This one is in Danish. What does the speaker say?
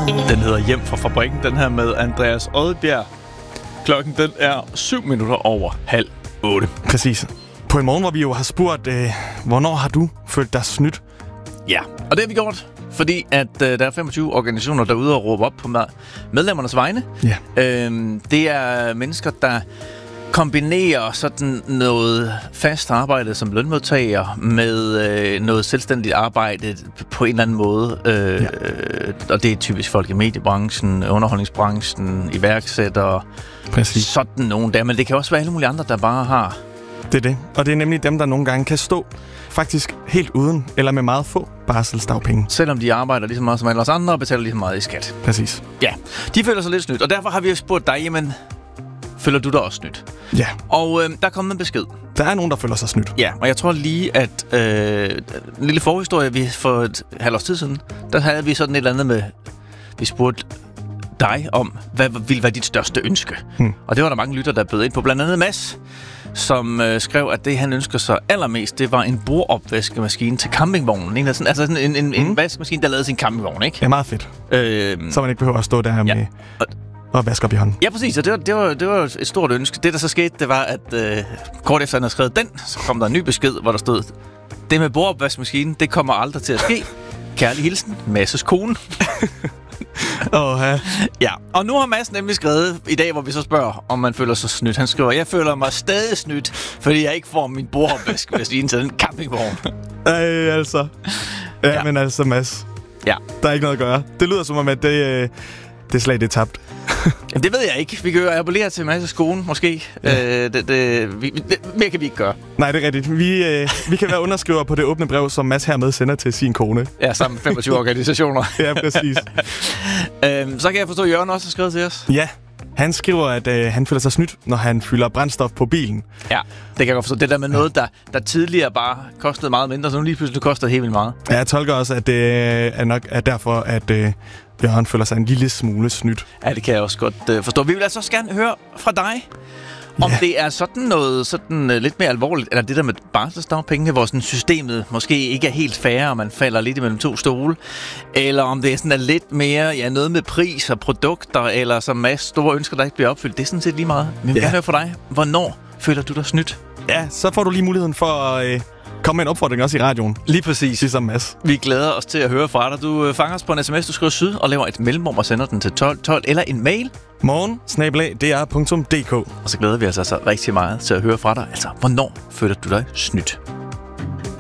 Den hedder Hjem fra fabrikken, den her med Andreas Odbjerg. Klokken den er 7:07. Præcis. På en morgen, hvor vi jo har spurgt, hvornår har du følt dig snydt? Ja, og det har vi gjort, fordi at der er 25 organisationer derude og råber op på medlemmernes vegne. Ja. Det er mennesker, der kombinerer sådan noget fast arbejde som lønmodtager med noget selvstændigt arbejde på en eller anden måde. Og det er typisk folk i mediebranchen, underholdningsbranchen, iværksættere. Præcis. Sådan nogen der, men det kan også være alle mulige andre, der bare har. Det er det. Og det er nemlig dem, der nogle gange kan stå faktisk helt uden, eller med meget få barselsdagpenge. Selvom de arbejder lige så meget som alle os andre og betaler lige så meget i skat. Præcis. Ja, de føler sig lidt snydt, og derfor har vi spurgt dig, jamen, føler du dig også snydt? Ja. Og der er kommet en besked. Der er nogen, der føler sig snydt. Ja, og jeg tror lige, at en lille forhistorie, vi for et halvt års tid siden, der havde vi sådan et eller andet med, vi spurgte dig om, hvad ville være dit største ønske? Og det var der mange lytter, der bød ind på. Blandt andet Mads, som skrev, at det han ønsker sig allermest, det var en bordopvaskemaskine til campingvognen. En vaskemaskine, der lavede sin campingvogn, ikke? Ja, meget fedt. Så man ikke behøver at stå der med og vaske op i hånden. Ja, præcis, og det var et stort ønske. Det, der så skete, det var, at kort efter han havde skrevet den, så kom der en ny besked, hvor der stod, det med bordopvaskemaskinen, det kommer aldrig til at ske. Kærlig hilsen, Masses kone. Ja, og nu har Mads nemlig skrevet i dag, hvor vi så spørger, om man føler sig snydt. Han skriver, jeg føler mig stadig snydt, fordi jeg ikke får min bordopvaskemaskine til den campingvogn. Altså. Ja, men altså, Mads. Ja. Der er ikke noget at gøre. Det lyder som om, at det slag, det er tabt. Jamen, det ved jeg ikke. Vi kan jo appellere til Masses kone, måske. Ja. Mere kan vi ikke gøre. Nej, det er rigtigt. Vi kan være underskriver på det åbne brev, som Mads hermed sender til sin kone. Ja, sammen med 25 organisationer. Ja, præcis. Så kan jeg forstå, at Jørgen også har skrevet til os. Ja, han skriver, at han føler sig snydt, når han fylder brændstof på bilen. Ja, det kan jeg godt forstå. Det der med noget, der tidligere bare kostede meget mindre, så nu lige pludselig koster helt vildt meget. Ja, jeg tolker også, at det er nok derfor, at Jørgen føler sig en lille smule snydt. Ja, det kan jeg også godt forstå. Vi vil altså også gerne høre fra dig, om det er sådan noget lidt mere alvorligt, eller det der med barselsdagpenge, hvor sådan systemet måske ikke er helt fair, og man falder lidt imellem to stole, eller om det er sådan lidt mere noget med pris og produkter, eller som masse store ønsker, der ikke bliver opfyldt. Det er sådan set lige meget. Men vi vil gerne høre fra dig. Hvornår føler du dig snydt? Ja, så får du lige muligheden for at komme med en opfordring også i radioen. Lige præcis. Ligesom Mads. Vi glæder os til at høre fra dig. Du fanger os på en sms, du skriver syd og laver et mellemrum og sender den til 1212 eller en mail. morgen@dr.dk. Og så glæder vi os altså rigtig meget til at høre fra dig. Altså, hvornår føler du dig snydt?